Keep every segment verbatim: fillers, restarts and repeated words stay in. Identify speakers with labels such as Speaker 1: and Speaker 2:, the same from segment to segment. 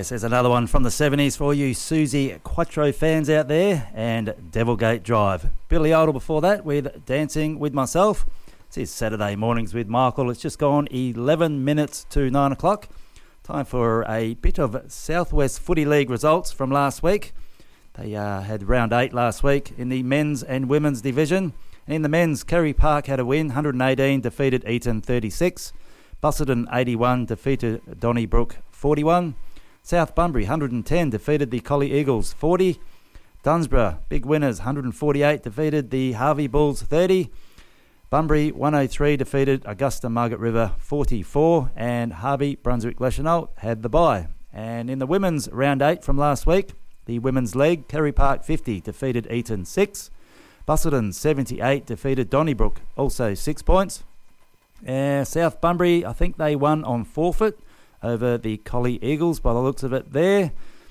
Speaker 1: Yes, there's another one from the seventies for all you Susie Quattro fans out there, and Devilgate Drive. Billy Idol before that with Dancing With Myself. This is Saturday Mornings with Michael. It's just gone eleven minutes to nine o'clock. Time for a bit of Southwest Footy League results from last week. They uh, had round eight last week in the men's and women's division. And in the men's, Kerry Park had a win, one hundred eighteen, defeated Eton thirty-six. Busselton eighty-one, defeated Donnybrook forty-one. South Bunbury one hundred ten, defeated the Collie Eagles forty. Dunsborough, big winners, one hundred forty-eight, defeated the Harvey Bulls thirty. Bunbury one oh three, defeated Augusta Margaret River forty-four. And Harvey Brunswick Leschenault had the bye. And in the women's round eight from last week, the women's league, Kerry Park fifty, defeated Eton six. Busselton seventy-eight, defeated Donnybrook, also six points. Uh, South Bunbury, I think they won on forfeit over the Collie Eagles by the looks of it there.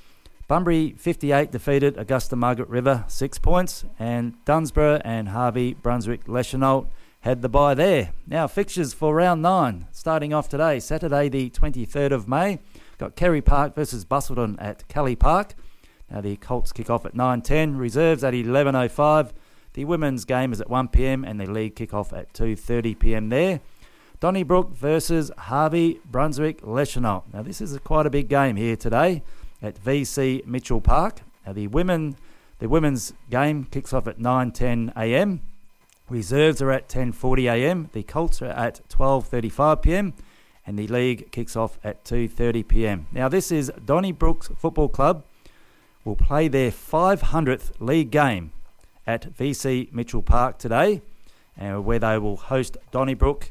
Speaker 1: Bunbury fifty-eight, defeated Augusta Margaret River, six points. And Dunsborough and Harvey Brunswick Leschenault had the bye there. Now fixtures for round nine, starting off today, Saturday the twenty-third of May. Got Kerry Park versus Busselton at Kelly Park. Now the Colts kick off at nine ten, reserves at eleven oh five. The women's game is at one p.m. and the league kick off at two thirty p.m. there. Donnybrook versus Harvey Brunswick Leschenault. Now this is a quite a big game here today at V C Mitchell Park. Now the women, the women's game kicks off at nine ten a.m. Reserves are at ten forty a.m. The Colts are at twelve thirty-five p.m. and the league kicks off at two thirty p.m. Now this is Donnybrook Football Club will play their five hundredth league game at V C Mitchell Park today, uh, where they will host Donnybrook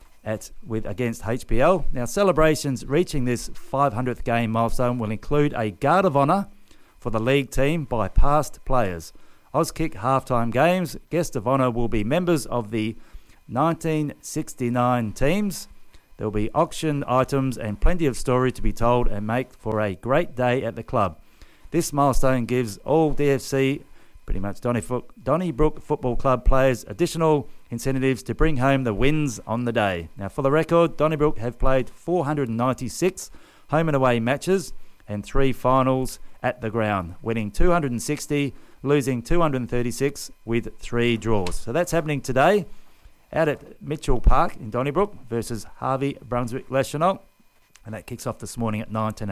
Speaker 1: at with against H B L. Now celebrations reaching this five hundredth game milestone will include a guard of honour for the league team by past players. Auskick halftime games. Guest of honour will be members of the nineteen sixty-nine teams. There will be auction items and plenty of story to be told and make for a great day at the club. This milestone gives all D F C, pretty much Donnybrook Football Club players, additional incentives to bring home the wins on the day. Now for the record, Donnybrook have played four hundred ninety-six home and away matches and three finals at the ground, winning two hundred sixty, losing two hundred thirty-six with three draws. So that's happening today out at Mitchell Park in Donnybrook versus Harvey Brunswick Leschenault. And that kicks off this morning at nine ten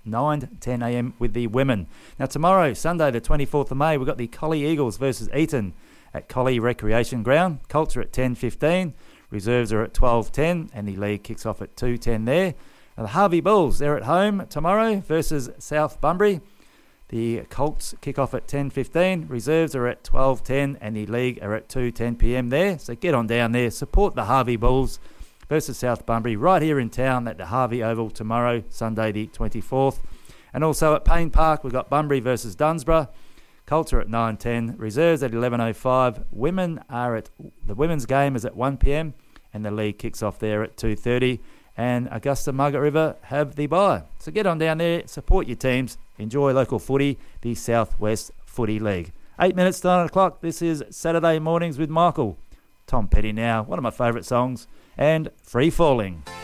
Speaker 1: a.m. with the women. Now tomorrow, Sunday the twenty-fourth of May, we've got the Collie Eagles versus Eton at Collie Recreation Ground. Colts are at ten fifteen, reserves are at twelve ten, and the league kicks off at two ten there. And the Harvey Bulls, they're at home tomorrow versus South Bunbury. The Colts kick off at ten fifteen, reserves are at twelve ten, and the league are at two ten p.m. there. So get on down there, support the Harvey Bulls versus South Bunbury right here in town at the Harvey Oval tomorrow, Sunday the twenty-fourth. And also at Payne Park, we've got Bunbury versus Dunsborough. Colts are at nine ten, reserves at eleven oh five. Women are at, the women's game is at one p.m. and the league kicks off there at two thirty. And Augusta Margaret River have the bye. So get on down there, support your teams, enjoy local footy, the Southwest Footy League. Eight minutes to nine o'clock, this is Saturday Mornings with Michael. Tom Petty now, one of my favourite songs, and Free Falling.